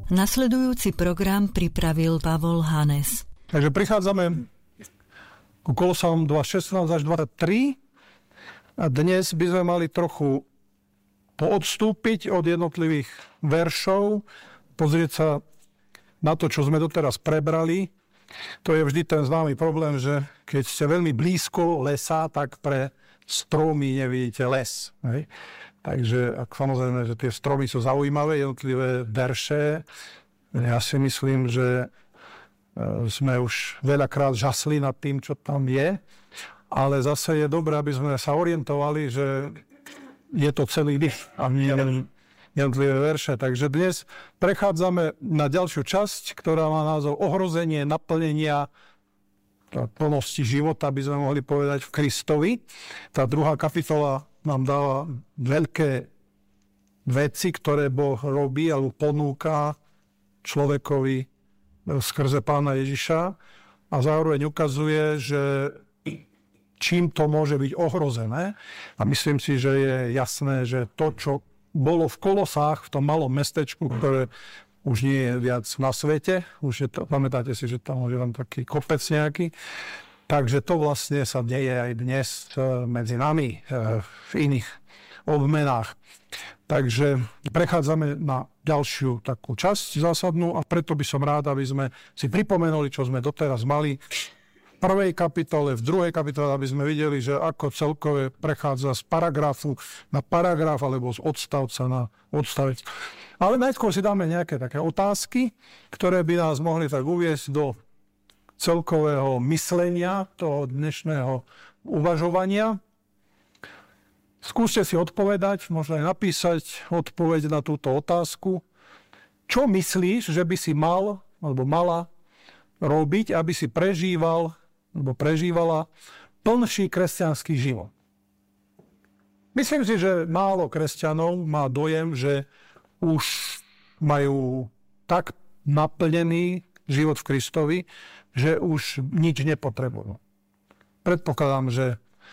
Nasledujúci program pripravil Pavol Hanes. Takže prichádzame ku Kolosanom 2.16 až 23 a dnes by sme mali trochu poodstúpiť od jednotlivých veršov, pozrieť sa na to, čo sme doteraz prebrali. To je vždy ten známy problém, že keď ste veľmi blízko lesa, tak pre stromy nevidíte les. Hej? Takže samozrejme, že tie stromy sú zaujímavé, jednotlivé verše. Ja si myslím, že sme už veľakrát žasli nad tým, čo tam je, ale zase je dobré, aby sme sa orientovali, že je to celý list a nie jednotlivé verše. Takže dnes prechádzame na ďalšiu časť, ktorá má názov Ohrozenie naplnenia plnosti života, by sme mohli povedať, v Kristovi. Tá druhá kapitola nám dáva veľké veci, ktoré Boh robí alebo ponúka človekovi skrze Pána Ježiša a zároveň ukazuje, že čím to môže byť ohrozené. A myslím si, že je jasné, že to, čo bolo v Kolosách, v tom malom mestečku, ktoré už nie je viac na svete, už je to, pamätáte si, že tam je len taký kopec nejaký, takže to vlastne sa deje aj dnes medzi nami v iných obmenách. Takže prechádzame na ďalšiu takú časť zásadnú a preto by som rád, aby sme si pripomenuli, čo sme doteraz mali v prvej kapitole, v druhej kapitole, aby sme videli, že ako celkové prechádza z paragrafu na paragraf alebo z odstavca na odstavec. Ale najskôr si dáme nejaké také otázky, ktoré by nás mohli tak uviesť do celkového myslenia, toho dnešného uvažovania. Skúste si odpovedať, možno aj napísať odpoveď na túto otázku. Čo myslíš, že by si mal alebo mala robiť, aby si prežíval alebo prežívala plnší kresťanský život? Myslím si, že málo kresťanov má dojem, že už majú tak naplnený život v Kristovi, že už nič nepotrebujú. Predpokladám, že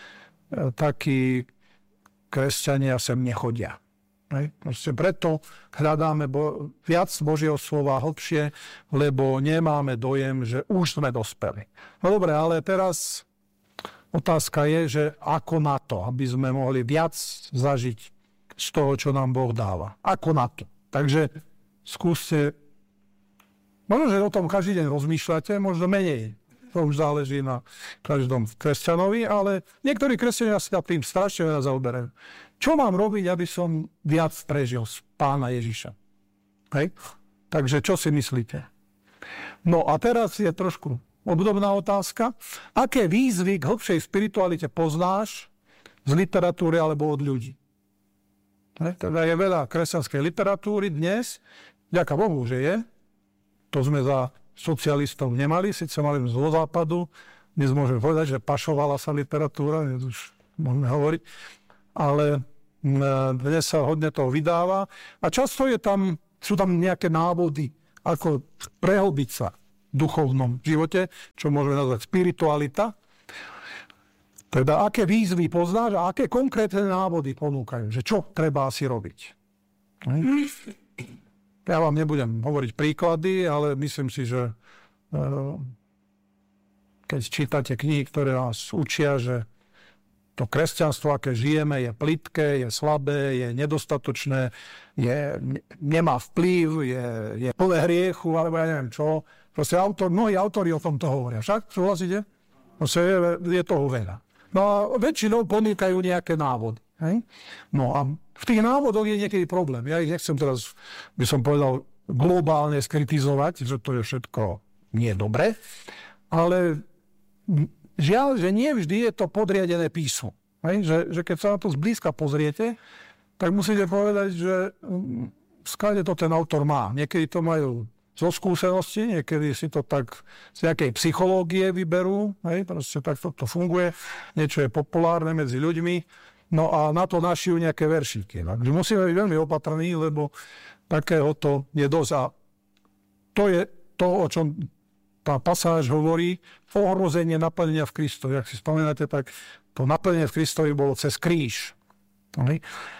takí kresťania sem nechodia. Preto hľadáme viac Božieho slova hlbšie, lebo nemáme dojem, že už sme dospeli. No dobre, ale teraz otázka je, že ako na to, aby sme mohli viac zažiť z toho, čo nám Boh dáva. Ako na to. Takže skúste, možno, že o tom každý deň rozmýšľate, možno menej. To už záleží na každom kresťanovi, ale niektorí kresťania sa tým strašne veľa zaoberajú. Čo mám robiť, aby som viac prežil z Pána Ježiša? Hej? Takže čo si myslíte? No a teraz je trošku obdobná otázka. Aké výzvy k hlbšej spiritualite poznáš z literatúry alebo od ľudí? Hej? Teda je veľa kresťanskej literatúry dnes. Ďaká Bohu, že je. To sme za socialistov nemali, síce mali zo západu, dnes môžeme povedať, že pašovala sa literatúra, dnes už môžeme hovoriť, ale dnes sa hodne toho vydáva a často sú tam nejaké návody, ako prehlbiť sa v duchovnom živote, čo môžeme nazvať spiritualita. Teda aké výzvy poznáš a aké konkrétne návody ponúkajú, že čo treba asi robiť. Ja vám nebudem hovoriť príklady, ale myslím si, že keď čítate knihy, ktoré vás učia, že to kresťanstvo, aké žijeme, je plitké, je slabé, je nedostatočné, nemá vplyv, je plné hriechu, alebo ja neviem čo. Proste mnohí autori o tomto hovoria. Však súhlasíte? Proste je toho veľa. No a väčšinou ponúkajú nejaké návody. Hej? No a v tých návodoch je niekedy problém. Ja ich nechcem teraz, by som povedal, globálne skritizovať, že to je všetko nie dobre, ale žiaľ, že nie vždy je to podriadené písmu. Hej? Že keď sa na to zblízka pozriete, tak musíte povedať, že skáde to ten autor má. Niekedy to majú zo skúsenosti, niekedy si to tak z nejakej psychológie vyberú. Hej? Proste tak to funguje. Niečo je populárne medzi ľuďmi. No a na to našijú nejaké veršíky. Takže musíme byť veľmi opatrní, lebo takéhoto je dosť. A to je to, o čom tá pasáž hovorí, ohrozenie naplnenia v Kristovi. Ak si spomínate, tak to naplnenie v Kristovi bolo cez kríž.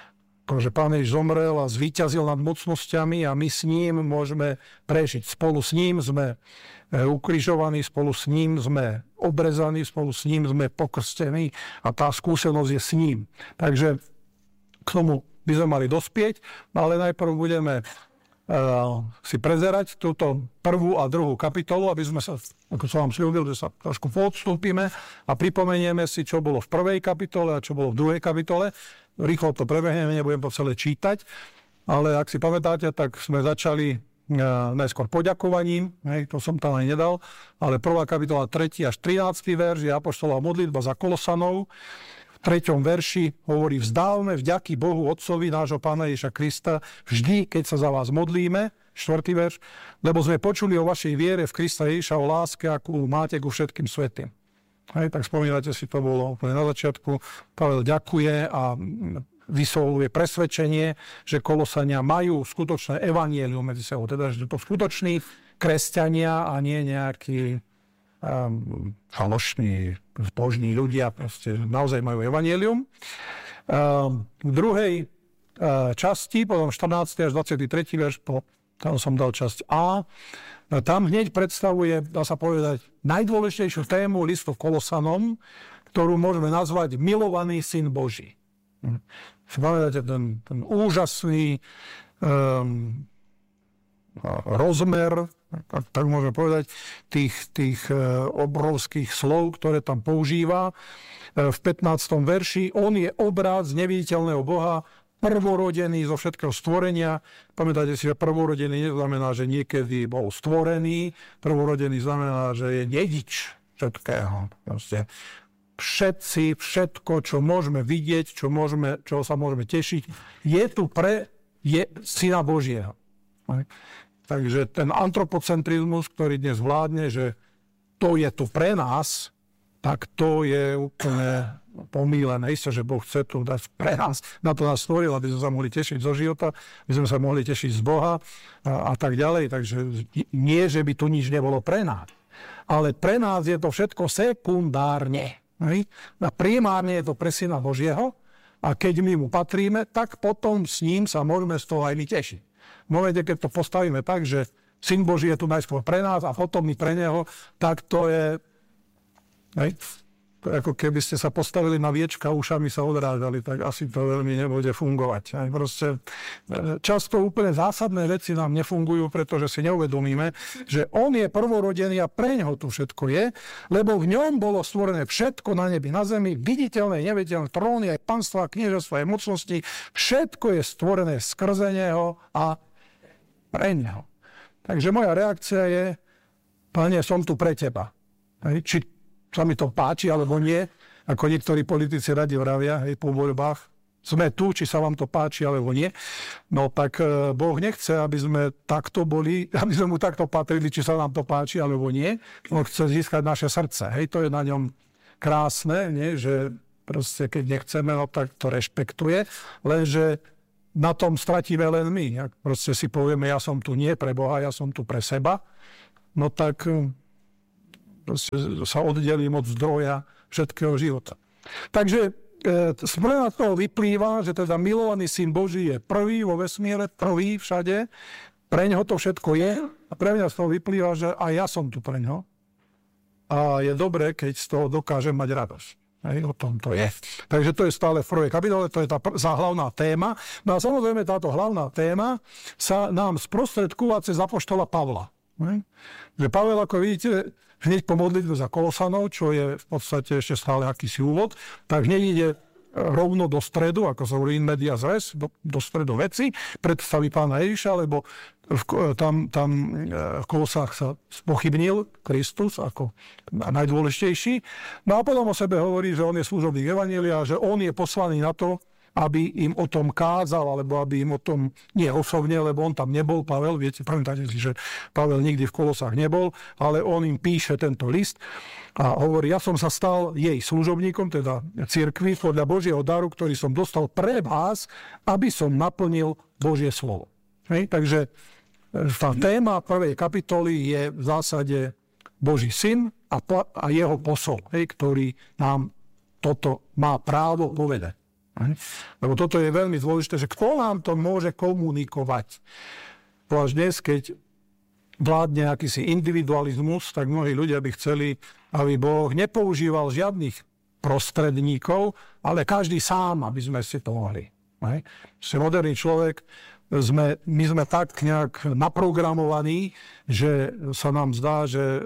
že Pán Ježiš zomrel a zvíťazil nad mocnosťami a my s ním môžeme prežiť. Spolu s ním sme ukrižovaní, spolu s ním sme obrezaní, spolu s ním sme pokrstení a tá skúsenosť je s ním. Takže k tomu by sme mali dospieť, ale najprv budeme si prezerať túto prvú a druhú kapitolu, aby sme sa, ako som vám sľúbil, že sa trošku podstúpime a pripomenieme si, čo bolo v prvej kapitole a čo bolo v druhej kapitole. Rýchlo to prebehneme, nebudem to celé čítať, ale ak si pamätáte, tak sme začali najskôr poďakovaním, to som tam aj nedal, ale prvá kapitola 3. až 13. verš je apoštolová modlitba za Kolosanov. V 3. verši hovorí: vzdávme vďaky Bohu Otcovi nášho Pána Ježiša Krista vždy, keď sa za vás modlíme. 4. verš, lebo sme počuli o vašej viere v Krista Ježiša, o láske, akú máte ku všetkým svätým. Tak spomínate si, to bolo úplne na začiatku. Pavel ďakuje a vyslovuje presvedčenie, že Kolosania majú skutočné evanjelium medzi sebou, teda že to skutoční kresťania a nie nejakí falošní, zbožní ľudia, proste naozaj majú evanjelium. V druhej časti, potom 14. až 23. verš, tam som dal časť A, tam hneď predstavuje, dá sa povedať, najdôležitejšiu tému listu Kolosanom, ktorú môžeme nazvať milovaný syn Boží. Si pamätáte ten úžasný rozmer, tak môžeme povedať, tých obrovských slov, ktoré tam používa. V 15. verši: on je obraz neviditeľného Boha, prvorodený zo všetkého stvorenia. Pamätáte si, že prvorodený neznamená, že niekedy bol stvorený. Prvorodený znamená, že je dedič všetkého. Proste všetci, všetko, čo môžeme vidieť, čo sa môžeme tešiť, je tu je Syna Božieho. Takže ten antropocentrizmus, ktorý dnes vládne, že to je tu pre nás, tak to je úplne pomýlené. Isté, že Boh chce tu dať pre nás. Na to nás stvoril, aby sme sa mohli tešiť zo života, aby sme sa mohli tešiť z Boha a tak ďalej. Takže nie, že by tu nič nebolo pre nás. Ale pre nás je to všetko sekundárne. A primárne je to pre Syna Božieho a keď my mu patríme, tak potom s ním sa môžeme z toho aj my tešiť. V momente, keď to postavíme tak, že Syn Boží je tu najskôr pre nás a potom my pre neho, tak to je ako keby ste sa postavili na viečka a ušami sa odrážali, tak asi to veľmi nebude fungovať. Proste často úplne zásadné veci nám nefungujú, pretože si neuvedomíme, že on je prvorodený a pre neho tu všetko je, lebo v ňom bolo stvorené všetko na nebi, na zemi, viditeľné, neviditeľné, tróny, aj panstva, kniežastva, aj mocnosti, všetko je stvorené skrze neho a pre neho. Takže moja reakcia je: Pane, som tu pre teba. Či sa mi to páči, alebo nie, ako niektorí politici radi vravia, po voľbách, sme tu, či sa vám to páči, alebo nie. No tak Boh nechce, aby sme takto boli, aby sme mu takto patrili, či sa nám to páči, alebo nie. On chce získať naše srdce. To je na ňom krásne, nie? Že proste keď nechceme, no tak to rešpektuje, lenže na tom stratíme len my. Ak proste si povieme, ja som tu nie pre Boha, ja som tu pre seba, no tak sa oddelím od zdroja všetkého života. Takže z toho vyplýva, že teda milovaný Syn Boží je prvý vo vesmíre, prvý všade, pre ňoho to všetko je a pre mňa z toho vyplýva, že aj ja som tu pre ňoho a je dobré, keď z toho dokážem mať radosť. O tom to je. Takže to je stále v prvej kapitole, to je tá hlavná téma. No a samozrejme táto hlavná téma sa nám sprostredkúva cez apoštola Pavla. Že Pavel, ako vidíte, hneď po modlitbe za Kolosanov, čo je v podstate ešte stále akýsi úvod, tak hneď ide rovno do stredu, ako sa hovorí in medias res, do stredu veci, predstaví Pána Ježiša, lebo tam v Kolosách sa spochybnil Kristus ako najdôležitejší. No a potom o sebe hovorí, že on je služobník evanjelia, že on je poslaný na to, aby im o tom kázal, alebo aby im o tom, nie osobne, lebo on tam nebol, Pavel, viete, pamätáte si, že Pavel nikdy v Kolosách nebol, ale on im píše tento list a hovorí: ja som sa stal jej služobníkom, teda cirkvi, podľa Božieho daru, ktorý som dostal pre vás, aby som naplnil Božie slovo. Takže tá téma prvej kapitoly je v zásade Boží syn a jeho posol, ktorý nám toto má právo povedať. Lebo toto je veľmi dôležité, že kto nám to môže komunikovať. Až dnes, keď vládne akýsi individualizmus, tak mnohí ľudia by chceli, aby Boh nepoužíval žiadnych prostredníkov, ale každý sám, aby sme si to mohli. Moderný človek, my sme tak nejak naprogramovaní, že sa nám zdá, že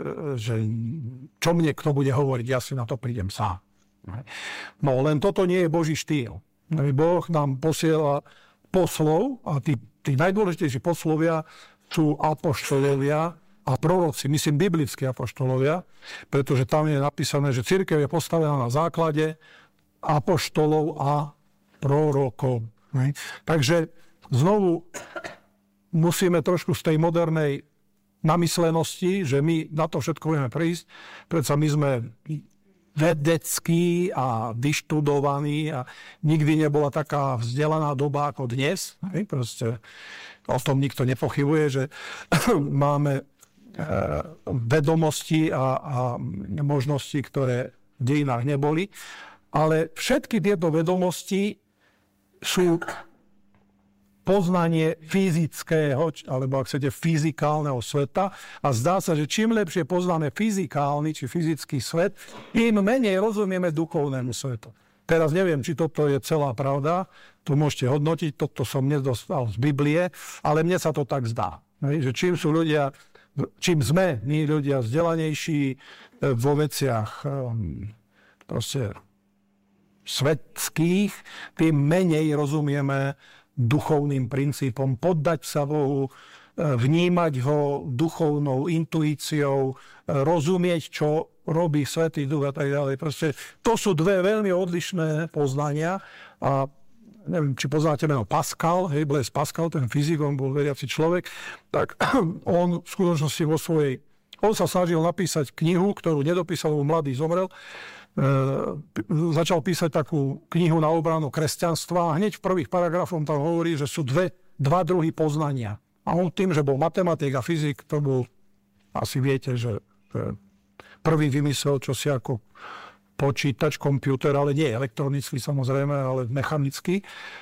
čo mne kto bude hovoriť, ja si na to prídem sám. No len toto nie je Boží štýl. Boh nám posiela poslov a tí najdôležitejší poslovia sú apoštolovia a proroci, myslím biblickí apoštolovia, pretože tam je napísané, že cirkev je postavená na základe apoštolov a prorokov. Takže znovu musíme trošku z tej modernej namyslenosti, že my na to všetko vieme prísť, predsa my sme vedecký a vyštudovaný a nikdy nebola taká vzdelaná doba ako dnes. Proste o tom nikto nepochybuje, že máme vedomosti a možnosti, ktoré v dejinách neboli. Ale všetky tieto vedomosti sú poznanie fyzického, alebo ak chcete, fyzikálneho sveta. A zdá sa, že čím lepšie poznáme fyzikálny či fyzický svet, tým menej rozumieme duchovnému svetu. Teraz neviem, či toto je celá pravda, to môžete hodnotiť, toto som nedostal z Biblie, ale mne sa to tak zdá. Že čím sme my ľudia vzdelanejší vo veciach proste svetských, tým menej rozumieme duchovným princípom, poddať sa Bohu, vnímať ho duchovnou intuíciou, rozumieť, čo robí Svätý Duch a tak ďalej. Proste to sú dve veľmi odlišné poznania a neviem, či poznáte meno Pascal, Blaise Pascal, ten fyzik, on bol veriaci človek, tak on v skutočnosti on sa snažil napísať knihu, ktorú nedopísal, mladý zomrel, začal písať takú knihu na obranu kresťanstva a hneď v prvých paragrafom tam hovorí, že sú dva druhy poznania. A on tým, že bol matematik a fyzik, to bol, asi viete, že prvý vymyslel čosi ako počítač, počítač, ale nie elektronický samozrejme, ale mechanický.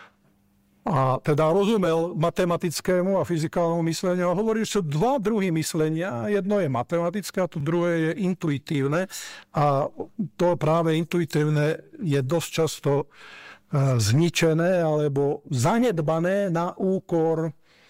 A teda rozumel matematickému a fyzikálnemu mysleniu a hovorí, že sú dva druhy myslenia. Jedno je matematické a to druhé je intuitívne. A to práve intuitívne je dosť často zničené alebo zanedbané na úkor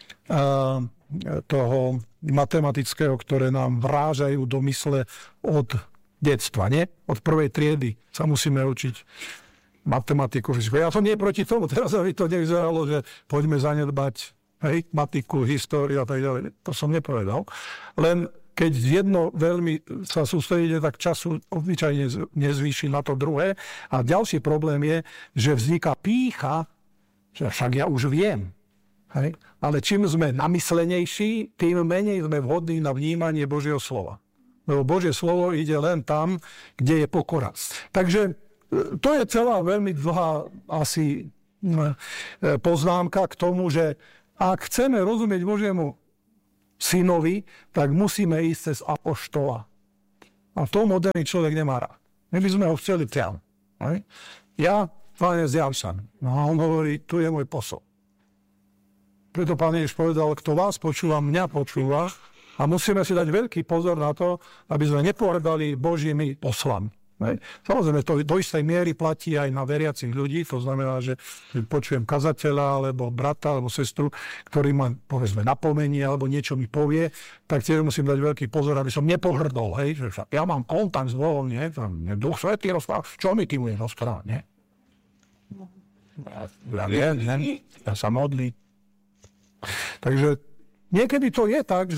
toho matematického, ktoré nám vrážajú do mysle od detstva, nie? Od prvej triedy sa musíme učiť matematiku. Ja som nie proti tomu, teraz by to nevyzeralo, že poďme zanedbať matiku, históriu a tak ďalej. To som nepovedal. Len keď jedno veľmi sa sústredíte, tak času obyčajne nezvýši na to druhé. A ďalší problém je, že vzniká pýcha, že však ja už viem. Ale čím sme namyslenejší, tým menej sme vhodní na vnímanie Božieho slova. Lebo Božie slovo ide len tam, kde je pokora. Takže to je celá veľmi dlhá asi poznámka k tomu, že ak chceme rozumieť Božiemu synovi, tak musíme ísť cez apoštola. A to moderný človek nemá rád. My by sme ho chceli priamo. Ja, Pán Ježiš, Janšan. No a on hovorí, tu je môj posol. Preto Pán Ježiš povedal, kto vás počúva, mňa počúva. A musíme si dať veľký pozor na to, aby sme nepohrdali Božími poslami. Samozrejme, to do istej miery platí aj na veriacich ľudí, to znamená, že počujem kazateľa, alebo brata, alebo sestru, ktorý ma, povedzme, napomenie, alebo niečo mi povie, tak tiež musím dať veľký pozor, aby som nepohrdol, že však ja mám kontakt s Bohom, nie? Tam Duch Svätý rozpráva, čo mi ty budeš rozprávať, nie? Ja viem, nie? Ja sa modlím. Takže niekedy to je tak,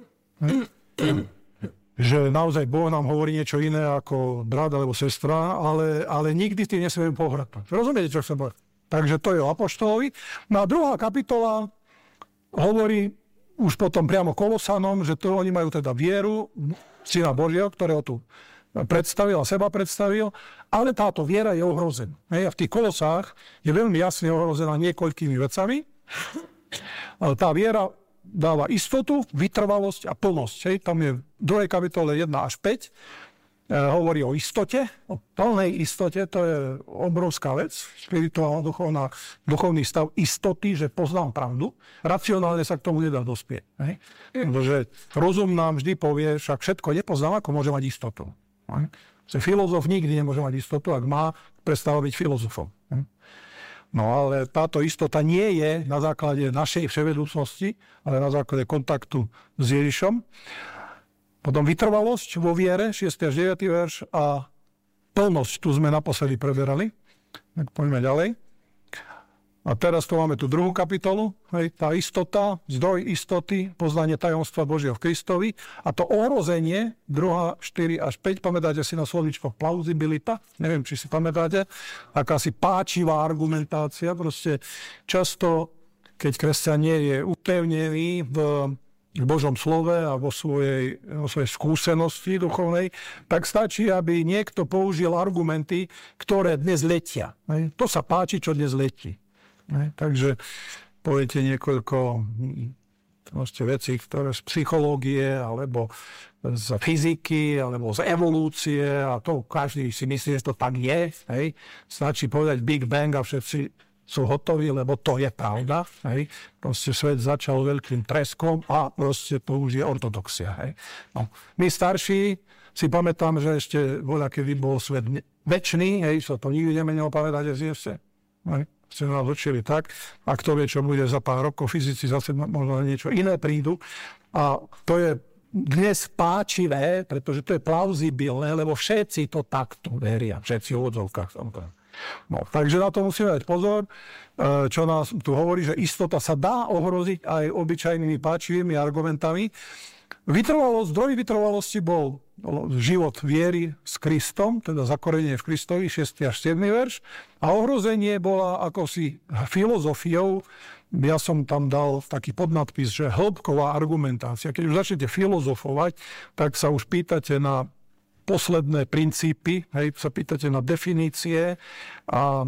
že naozaj Boh nám hovorí niečo iné ako brat alebo sestra, ale nikdy tým nesmieme pohrdnúť. Rozumiete, čo chcem povedať? Takže to je o apoštolovi. No a druhá kapitola hovorí už potom priamo Kolosanom, že to oni majú teda vieru Syna Božieho, ktorého tu predstavil a seba predstavil, ale táto viera je ohrozená. A v tých Kolosách je veľmi jasne ohrozená niekoľkými vecami. Ale tá viera dáva istotu, vytrvalosť a plnosť. Tam je v 2. kapitole 1 až 5. hovorí o istote, o plnej istote, to je obrovská vec, spirituálna, duchovný stav istoty, že poznám pravdu. Racionálne sa k tomu nedá dospieť. Pretože rozum nám vždy povie, však všetko nepoznám, ako môže mať istotu. Filozof nikdy nemôže mať istotu, ak má, prestáva byť filozofom. No ale táto istota nie je na základe našej vševedúcnosti, ale na základe kontaktu s Ježišom. Potom vytrvalosť vo viere, 6. až 9. verš, a plnosť, tu sme naposledy preberali. Tak poďme ďalej. A teraz tu máme tú druhú kapitolu, tá istota, zdroj istoty, poznanie tajomstva Božieho v Kristovi a to ohrozenie, 2, 4 až 5, pamätáte si na slovíčko plauzibilita, neviem, či si pamätáte, akási páčivá argumentácia, proste často, keď kresťan nie je upevnený v Božom slove a vo svojej skúsenosti duchovnej, tak stačí, aby niekto použil argumenty, ktoré dnes letia. To sa páči, čo dnes letí. Takže poviete niekoľko vecí, ktoré z psychológie, alebo z fyziky, alebo z evolúcie, a to každý si myslí, že to tak je. Stačí povedať Big Bang a všetci sú hotoví, lebo to je pravda. Proste svet začal veľkým treskom a proste to už je ortodoxia. No. My starší si pamätám, že ešte voľa, kedy bol svet večný, sa to nikdy nemenilo, pamätáte si ešte? Ste nás učili tak, a kto vie, čo bude za pár rokov, fyzici zase možno niečo iné prídu. A to je dnes páčivé, pretože to je plauzibilné, lebo všetci to takto veria, všetci v odzovkách. No, takže na to musíme dať pozor, čo nás tu hovorí, že istota sa dá ohroziť aj obyčajnými páčivými argumentami. Zdroj vytrvalosti bol život viery s Kristom, teda zakorenie v Kristovi, 6. až 7. verš. A ohrozenie bola akosi filozofiou, ja som tam dal taký podnadpis, že hĺbková argumentácia. Keď už začnete filozofovať, tak sa už pýtate na posledné princípy, sa pýtate na definície a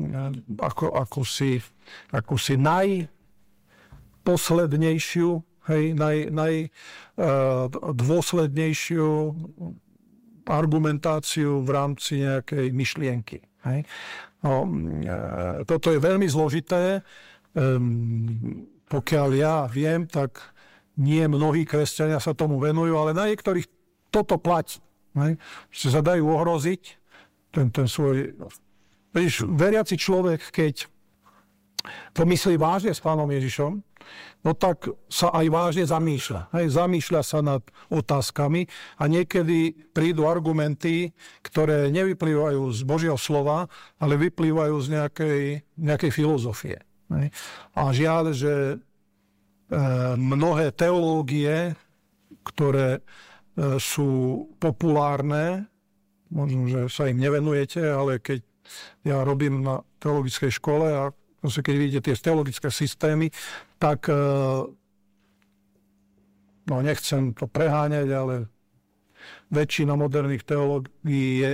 akúsi najposlednejšiu, najdôslednejšiu argumentáciu v rámci nejakej myšlienky. No, toto je veľmi zložité. Pokiaľ ja viem, tak nie mnohí kresťania sa tomu venujú, ale na niektorých toto platí. Že sa dajú ohroziť ten svoj... Veriaci človek, keď to myslí vážne s Pánom Ježišom, no tak sa aj vážne zamýšľa. Zamýšľa sa nad otázkami a niekedy prídu argumenty, ktoré nevyplývajú z Božieho slova, ale vyplývajú z nejakej filozofie. A žiaľ, že mnohé teológie, ktoré sú populárne, možno, že sa im nevenujete, ale keď ja robím na teologickej škole a keď vidíte tie teologické systémy, tak nechcem to preháňať, ale väčšina moderných teológií je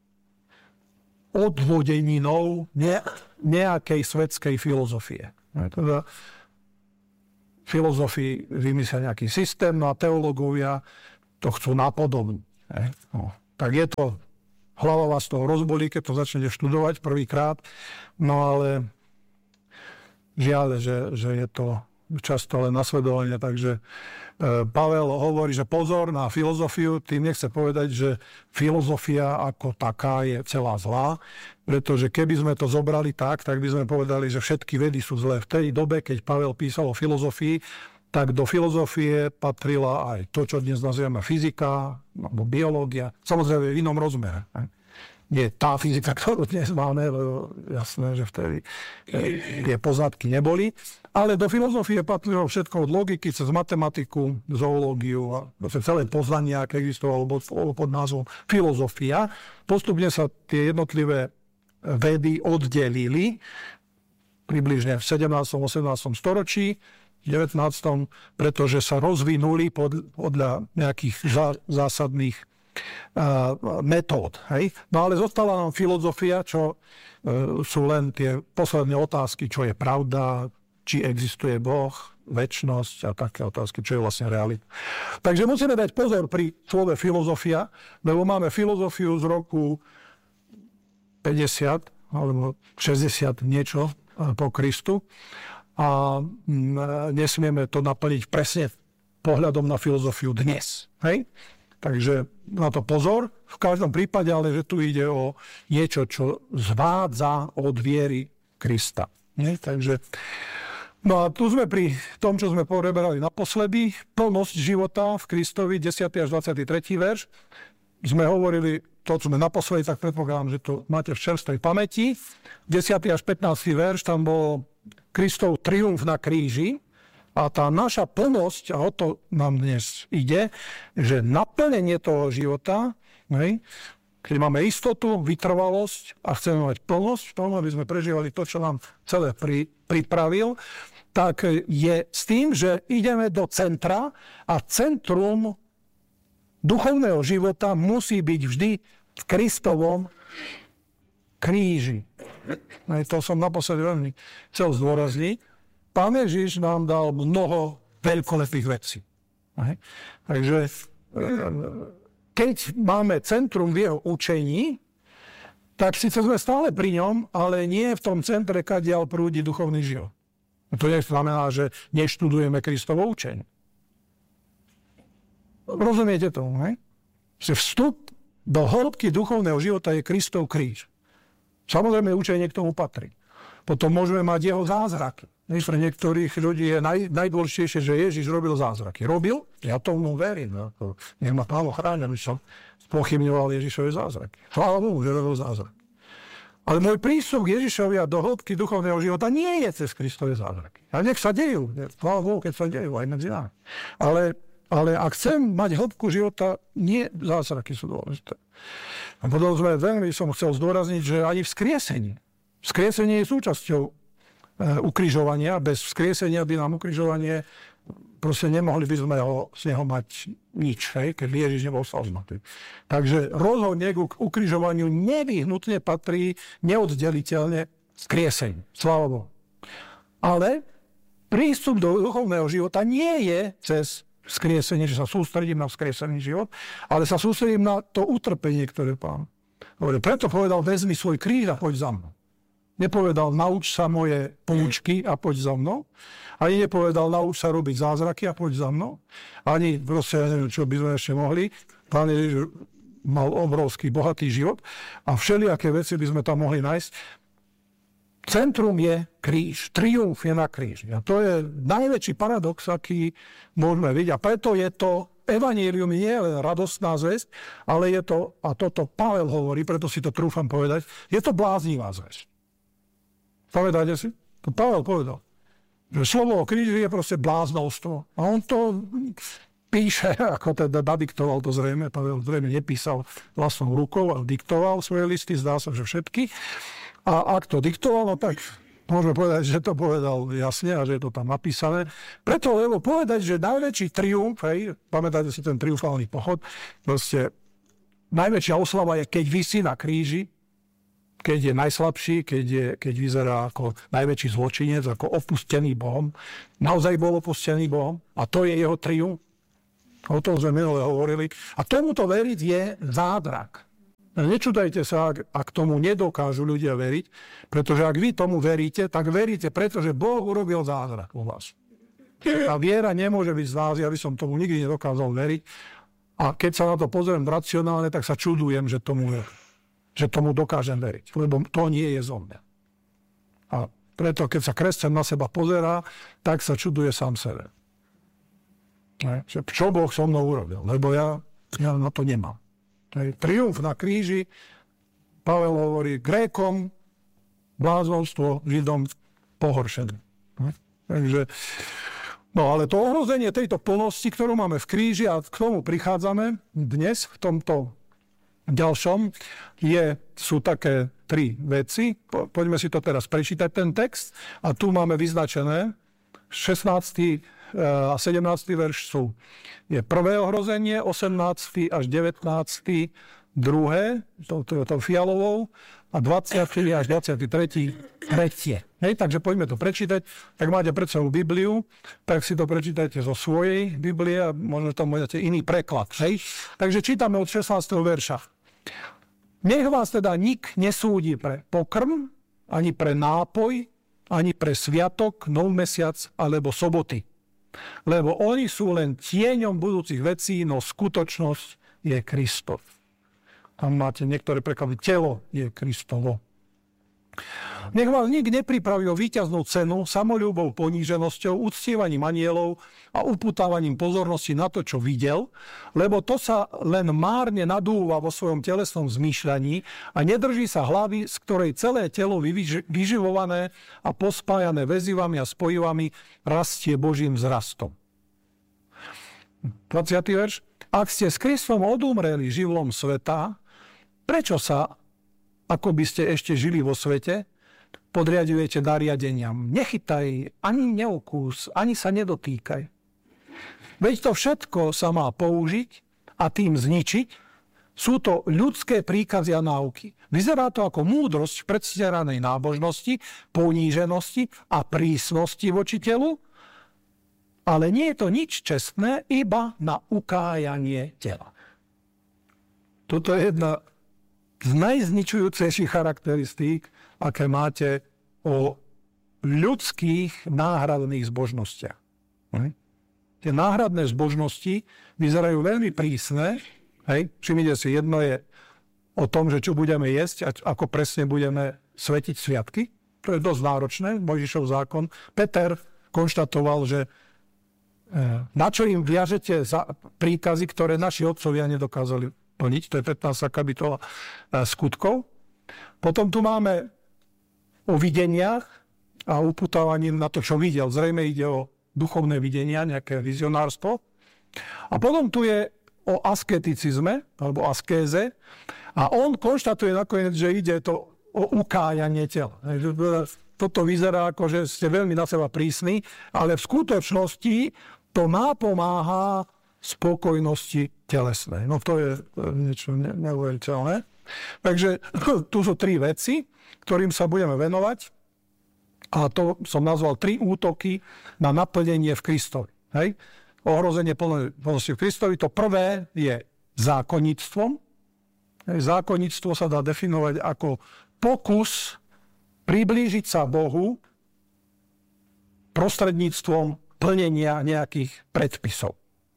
odvodeninou nejakej svetskej filozofie. Teda filozofi vymyslia nejaký systém, no a teológovia to chcú napodobniť. Tak je to, hlava vás toho rozbolí, keď to začnete študovať prvýkrát, no ale žiaľ, že je to často len nasledovanie, takže Pavel hovorí, že pozor na filozofiu, tým nechce povedať, že filozofia ako taká je celá zlá, pretože keby sme to zobrali tak by sme povedali, že všetky vedy sú zlé. V tej dobe, keď Pavel písal o filozofii, tak do filozofie patrila aj to, čo dnes nazývame fyzika, alebo biológia, samozrejme v inom rozmere. Nie tá fyzika, ktorú dnes máme, lebo jasné, že vtedy tie poznatky neboli. Ale do filozofie patrilo všetko od logiky cez matematiku, zoológiu a celé poznania, aké existovalo pod názvom filozofia. Postupne sa tie jednotlivé vedy oddelili približne v 17. 18. storočí, v 19. pretože sa rozvinuli podľa nejakých zásadných metód. No ale zostala nám filozofia, čo sú len tie posledné otázky, čo je pravda, či existuje Boh, večnosť a také otázky, čo je vlastne realita. Takže musíme dať pozor pri slove filozofia, lebo máme filozofiu z roku 50 alebo 60 niečo po Kristu a nesmieme to naplniť presne pohľadom na filozofiu dnes. Hej? Takže na to pozor, v každom prípade, ale že tu ide o niečo, čo zvádza od viery Krista. Nie? Takže, no a tu sme pri tom, čo sme preberali naposledy, plnosť života v Kristovi, 10. až 23. verš. Sme hovorili, to, čo sme naposledy, tak predpokladám, že to máte v čerstvej pamäti. 10. až 15. verš, tam bol Kristov triumf na kríži. A tá naša plnosť, a o to nám dnes ide, že naplnenie toho života, keď máme istotu, vytrvalosť a chceme mať plnosť v tom, aby sme prežívali to, čo nám celé pripravil, tak je s tým, že ideme do centra a centrum duchovného života musí byť vždy v Kristovom kríži. To som naposledy veľmi chcel zdôrazniť. Pán Ježiš nám dal mnoho veľkolepých vecí. Takže keď máme centrum v jeho učení, tak síce sme stále pri ňom, ale nie v tom centre, kadiaľ prúdi duchovný život. To neznamená, že neštudujeme Kristovo učenie. Rozumiete tomu, ne? Že vstup do hĺbky duchovného života je Kristov kríž. Samozrejme, učenie k tomu patrí. Potom môžeme mať jeho zázraky. Pre niektorých ľudí je najdôležitejšie, že Ježiš robil zázraky. Robil? Ja tomu verím. Nech ma Pán ochráňa, aby som spochybňoval Ježišove zázraky. Chvála Bohu, že robil zázraky. Ale môj prístup k Ježišovi a do hĺbky duchovného života nie je cez Kristove zázraky. A nech sa dejú. Chvála Bohu, keď sa dejú, aj medzi nami. Ale ak chcem mať hĺbku života, nie zázraky sú dôležité. A potom veľmi som chcel zdôrazniť, že ani vzkriesenie. Vzkriesenie je súčasťou ukrižovania. Bez vzkriesenia by nám ukrižovanie proste nemohli by sme z neho mať nič, keď Ježiš nebol savznutý. Takže rozhodne k ukrižovaniu nevyhnutne patrí neoddeliteľne vzkriesenie. Sláva Bohu. Ale prístup do duchovného života nie je cez vzkriesenie, že sa sústredím na vzkriesený život, ale sa sústredím na to utrpenie, ktoré Pán hovorí. Preto povedal, vezmi svoj kríž a poď za mnou. Nepovedal, nauč sa moje poučky a poď za mnou. Ani nepovedal, nauč sa robiť zázraky a poď za mnou. Ani proste, ja neviem, čo by sme ešte mohli. Pán Ježiš mal obrovský, bohatý život a všelijaké veci by sme tam mohli nájsť. Centrum je kríž. Triumf je na kríži. A to je najväčší paradox, aký môžeme vidieť. A preto je to evanjelium nie je len radostná zvesť, ale je to, a toto Pavel hovorí, preto si to trúfam povedať, je to bláznivá zvesť. Pamätáte si? To Pavel povedal. Že slovo o kríži je proste bláznovstvo. A on to píše, ako teda nadiktoval to zrejme. Pavel zrejme nepísal vlastnou rukou, ale diktoval svoje listy, zdá sa, že všetky. A ak to diktoval, no tak môžeme povedať, že to povedal jasne a že je to tam napísané. Preto, lebo povedať, že najväčší triumf, pamätáte si ten triumfálny pochod, proste najväčšia oslava je, keď visí na kríži, keď je najslabší, keď vyzerá ako najväčší zločinec, ako opustený Bohom. Naozaj bol opustený Bohom a to je jeho triumf. O tom sme minule hovorili. A tomuto veriť je zázrak. Nečudajte sa, ak tomu nedokážu ľudia veriť, pretože ak vy tomu veríte, tak veríte, pretože Boh urobil zázrak u vás. A viera nemôže byť z vás, ja by som tomu nikdy nedokázal veriť. A keď sa na to pozriem racionálne, tak sa čudujem, že tomu dokážem veriť, lebo to nie je zo mňa. A preto, keď sa kresťan na seba pozerá, tak sa čuduje sám sebe. Čo Boh so mnou urobil, lebo ja na to nemám. Triumf na kríži, Pavel hovorí Grékom, bláznovstvo, Židom pohoršené. Takže, no ale to ohrozenie tejto plnosti, ktorú máme v kríži a k tomu prichádzame dnes v tomto ďalšom, sú také tri veci. Poďme si to teraz prečítať, ten text. A tu máme vyznačené 16. a 17. verš je prvé ohrozenie, 18. až 19. druhé, to fialovou, a 20. až 23. tretie. Hej, takže poďme to prečítať. Tak máte pred sebou Bibliu, tak si to prečítajte zo svojej Biblie a možno tam máte iný preklad. Hej. Takže čítame od 16. verša. Nech vás teda nik nesúdi pre pokrm, ani pre nápoj, ani pre sviatok, novmesiac alebo soboty. Lebo oni sú len tieňom budúcich vecí, no skutočnosť je Kristov. Tam máte niektoré preklady. Telo je Kristovo. Nech vás nik nepripraví o víťaznú cenu samoľúbou, poníženosťou, uctievaním anielov a uputávaním pozornosti na to, čo videl, lebo to sa len márne nadúva vo svojom telesnom zmýšľaní a nedrží sa hlavy, z ktorej celé telo vyživované a pospájané väzivami a spojivami rastie Božím vzrastom. 20. verš. Ak ste s Kristom odumreli živlom sveta, prečo sa, ako by ste ešte žili vo svete, podriadujete nariadeniam? Nechytaj, ani neokús, ani sa nedotýkaj. Veď to všetko sa má použiť a tým zničiť. Sú to ľudské príkazy a náuky. Vyzerá to ako múdrosť v predstieranej nábožnosti, poníženosti a prísnosti voči telu, ale nie je to nič čestné, iba na ukájanie tela. Toto je jedna z najzničujúcejších charakteristík, aké máte o ľudských náhradných zbožnostiach. Tie náhradné zbožnosti vyzerajú veľmi prísne. Hej? Všimnite si, jedno je o tom, že čo budeme jesť a ako presne budeme svetiť sviatky. To je dosť náročné, Mojžišov zákon. Peter konštatoval, že na čo im viažete za príkazy, ktoré naši otcovia nedokázali plniť. To je 15. kapitola skutkov. Potom tu máme o videniach a uputávaní na to, čo videl. Zrejme ide o duchovné videnia, nejaké vizionárstvo. A potom tu je o asketicizme, alebo askéze. A on konštatuje nakoniec, že ide to o ukájanie tela. Toto vyzerá ako, že ste veľmi na seba prísni, ale v skutočnosti to napomáha spokojnosti telesnej. No to je niečo neuveriteľné. Takže tu sú 3 veci, ktorým sa budeme venovať. A to som nazval 3 útoky na naplnenie v Kristovi. Hej? Ohrozenie plnosti v Kristovi. To prvé je zákonníctvom. Zákonníctvo sa dá definovať ako pokus priblížiť sa Bohu prostredníctvom plnenia nejakých predpisov.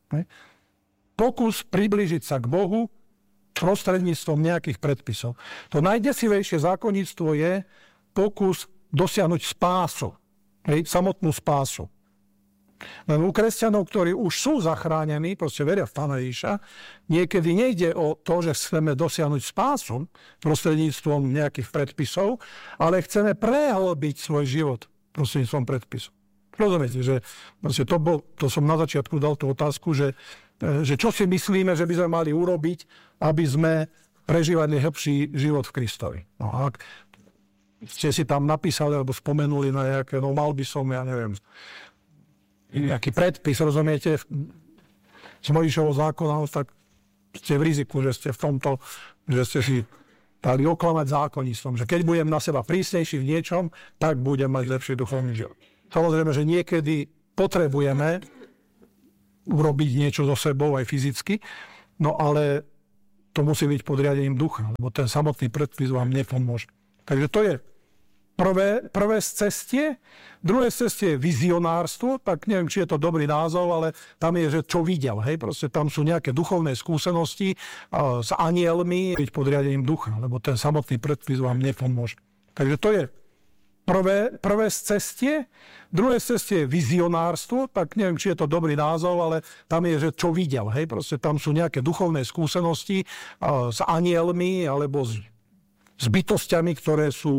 Pokus priblížiť sa k Bohu prostredníctvom nejakých predpisov. To najdesivejšie zákonníctvo je pokus dosiahnuť spásu. Samotnú spásu. Len u kresťanov, ktorí už sú zachránení, proste veria v Pána Ježiša, niekedy nejde o to, že chceme dosiahnuť spásu prostredníctvom nejakých predpisov, ale chceme prehlbiť svoj život prostredníctvom predpisov. Rozumiete, že to som na začiatku dal tú otázku, že čo si myslíme, že by sme mali urobiť, aby sme prežívali lepší život v Kristovi. No, ak ste si tam napísali alebo spomenuli na nejaké, no mal by som, ja neviem, nejaký predpis, rozumiete, z Mojžišovho zákona, tak ste v riziku, že ste v tomto, že ste si dali oklamať zákonníctvom, že keď budem na seba prísnejší v niečom, tak budem mať lepší duchovný život. Samozrejme, že niekedy potrebujeme urobiť niečo so sebou aj fyzicky, no ale to musí byť pod riadením ducha, lebo ten samotný predpis vám nepomôže. Takže to je prvé z cestie. Druhé z cestie je vizionárstvo, tak neviem, či je to dobrý názov, ale tam je, že čo videl. Hej? Proste tam sú nejaké duchovné skúsenosti s anielmi, byť pod riadením ducha, lebo ten samotný predpis vám nepomôže. Takže to je prvé z cestie. Druhé z cestie je vizionárstvo, tak neviem, či je to dobrý názov, ale tam je, že čo videl. Hej? Proste tam sú nejaké duchovné skúsenosti s anielmi alebo s bytostiami, ktoré sú